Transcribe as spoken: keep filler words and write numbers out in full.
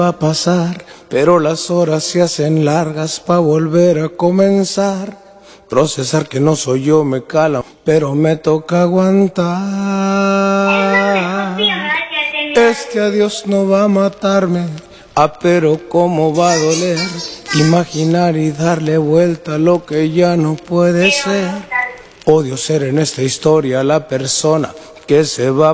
va a pasar, pero las horas se hacen largas pa' volver a comenzar. Procesar que no soy yo me cala, pero me toca aguantar. Este adiós no va a matarme, ah, pero cómo va a doler. Imaginar y darle vuelta a lo que ya no puede ser. Odio ser en esta historia la persona que se va